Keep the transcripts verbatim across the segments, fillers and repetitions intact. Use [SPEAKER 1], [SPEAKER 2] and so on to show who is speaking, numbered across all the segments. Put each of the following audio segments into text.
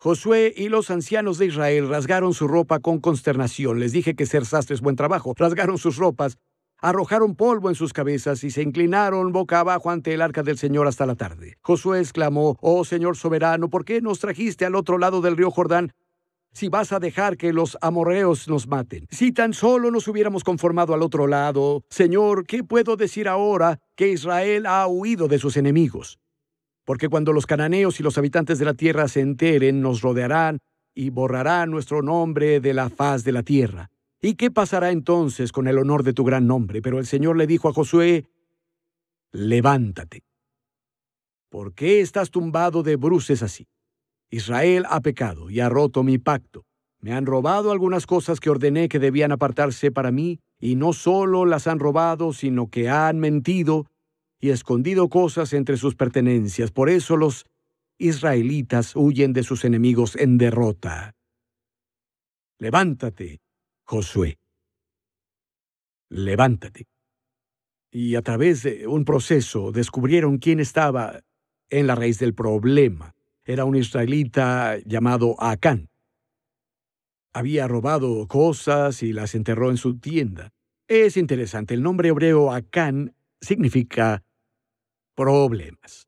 [SPEAKER 1] Josué y los ancianos de Israel rasgaron su ropa con consternación. Les dije que ser sastre es buen trabajo. Rasgaron sus ropas, arrojaron polvo en sus cabezas y se inclinaron boca abajo ante el arca del Señor hasta la tarde. Josué exclamó: «Oh Señor soberano, ¿por qué nos trajiste al otro lado del río Jordán si vas a dejar que los amorreos nos maten? Si tan solo nos hubiéramos conformado al otro lado, Señor, ¿qué puedo decir ahora que Israel ha huido de sus enemigos? Porque cuando los cananeos y los habitantes de la tierra se enteren, nos rodearán y borrarán nuestro nombre de la faz de la tierra. ¿Y qué pasará entonces con el honor de tu gran nombre?». Pero el Señor le dijo a Josué: «Levántate. ¿Por qué estás tumbado de bruces así? Israel ha pecado y ha roto mi pacto. Me han robado algunas cosas que ordené que debían apartarse para mí, y no solo las han robado, sino que han mentido y escondido cosas entre sus pertenencias. Por eso los israelitas huyen de sus enemigos en derrota. Levántate, Josué. Levántate». Y a través de un proceso descubrieron quién estaba en la raíz del problema. Era un israelita llamado Acán. Había robado cosas y las enterró en su tienda. Es interesante, el nombre hebreo Acán significa problemas.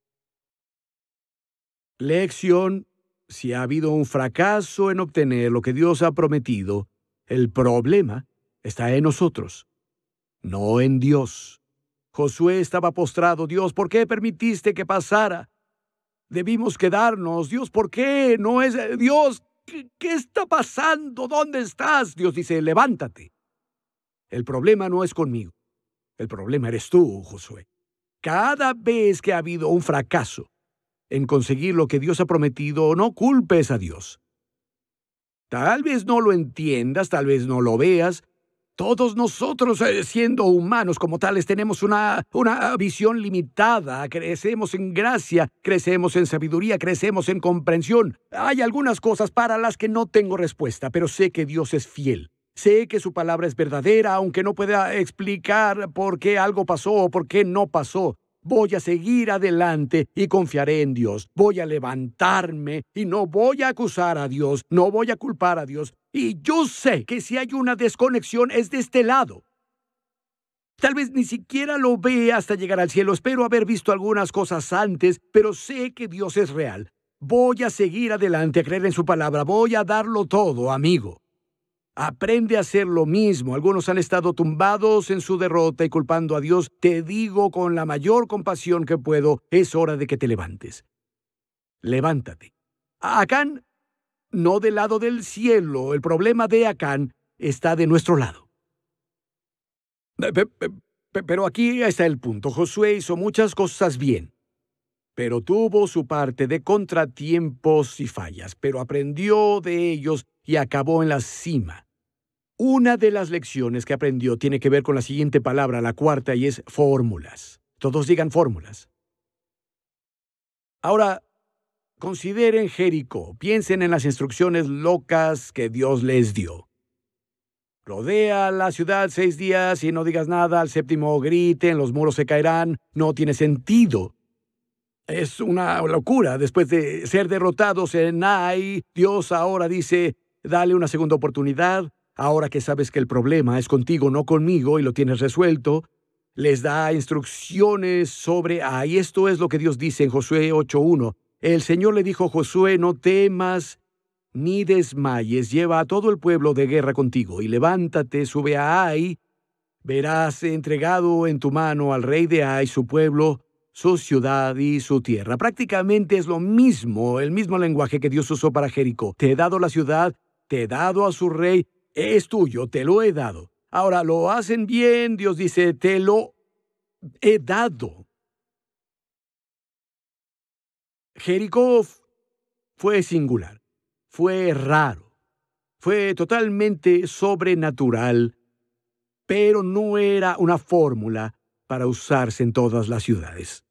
[SPEAKER 1] Lección: si ha habido un fracaso en obtener lo que Dios ha prometido, el problema está en nosotros, no en Dios. Josué estaba postrado. «Dios, ¿por qué permitiste que pasara? Debimos quedarnos. Dios, ¿por qué? No es... Dios, ¿qué, qué está pasando? ¿Dónde estás?». Dios dice: «Levántate. El problema no es conmigo. El problema eres tú, Josué». Cada vez que ha habido un fracaso en conseguir lo que Dios ha prometido, no culpes a Dios. Tal vez no lo entiendas, tal vez no lo veas. Todos nosotros, eh, siendo humanos como tales, tenemos una, una visión limitada. Crecemos en gracia, crecemos en sabiduría, crecemos en comprensión. Hay algunas cosas para las que no tengo respuesta, pero sé que Dios es fiel. Sé que su palabra es verdadera, aunque no pueda explicar por qué algo pasó o por qué no pasó. Voy a seguir adelante y confiaré en Dios. Voy a levantarme y no voy a acusar a Dios, no voy a culpar a Dios. Y yo sé que si hay una desconexión es de este lado. Tal vez ni siquiera lo vea hasta llegar al cielo. Espero haber visto algunas cosas antes, pero sé que Dios es real. Voy a seguir adelante, a creer en su palabra. Voy a darlo todo, amigo. Aprende a hacer lo mismo. Algunos han estado tumbados en su derrota y culpando a Dios. Te digo con la mayor compasión que puedo, es hora de que te levantes. Levántate. Acán, no del lado del cielo. El problema de Acán está de nuestro lado. Pero aquí está el punto. Josué hizo muchas cosas bien, pero tuvo su parte de contratiempos y fallas, pero aprendió de ellos y acabó en la cima. Una de las lecciones que aprendió tiene que ver con la siguiente palabra, la cuarta, y es fórmulas. Todos digan fórmulas. Ahora, consideren Jericó. Piensen en las instrucciones locas que Dios les dio. Rodea la ciudad seis días y no digas nada. Al séptimo griten, los muros se caerán. No tiene sentido. Es una locura. Después de ser derrotados en Ai, Dios ahora dice: dale una segunda oportunidad. Ahora que sabes que el problema es contigo, no conmigo, y lo tienes resuelto, les da instrucciones sobre Ai. Esto es lo que Dios dice en Josué ocho uno. El Señor le dijo a Josué: no temas ni desmayes, lleva a todo el pueblo de guerra contigo, y levántate, sube a Ai. Verás entregado en tu mano al rey de Ai, su pueblo, su ciudad y su tierra. Prácticamente es lo mismo, el mismo lenguaje que Dios usó para Jericó. Te he dado la ciudad, te he dado a su rey. Es tuyo, te lo he dado. Ahora, lo hacen bien. Dios dice: te lo he dado. Jericó fue singular, fue raro, fue totalmente sobrenatural, pero no era una fórmula para usarse en todas las ciudades.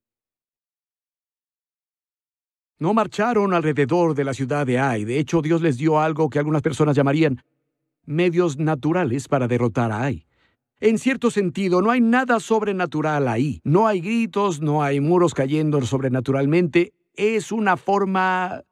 [SPEAKER 1] No marcharon alrededor de la ciudad de Ai. De hecho, Dios les dio algo que algunas personas llamarían medios naturales para derrotar a Ai. En cierto sentido, no hay nada sobrenatural ahí. No hay gritos, no hay muros cayendo sobrenaturalmente. Es una forma